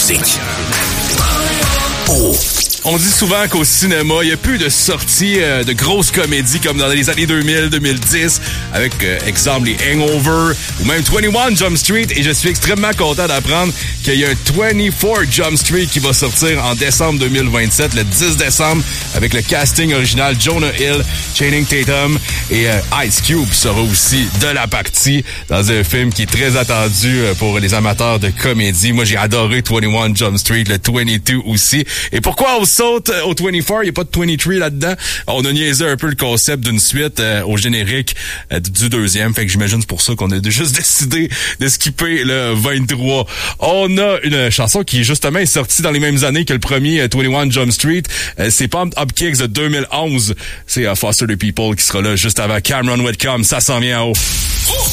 musique. Oh. On dit souvent qu'au cinéma, il n'y a plus de sorties de grosses comédies comme dans les années 2000-2010, avec, exemple, les Hangover ou même 21 Jump Street. Et je suis extrêmement content d'apprendre qu'il y a un 24 Jump Street qui va sortir en décembre 2027, le 10 décembre, avec le casting original Jonah Hill, Channing Tatum et Ice Cube sera aussi de la partie dans un film qui est très attendu pour les amateurs de comédie. Moi, j'ai adoré 21 Jump Street, le 22 aussi. Et pourquoi on saute au 24, il n'y a pas de 23 là-dedans. On a niaisé un peu le concept d'une suite au générique du deuxième. Fait que j'imagine c'est pour ça qu'on a juste décidé de skipper le 23. On a une chanson qui justement est sortie dans les mêmes années que le premier 21 Jump Street. C'est Pumped Up Kicks de 2011. C'est Foster the People qui sera là juste avant Cameron Whitcomb. Ça s'en vient en haut.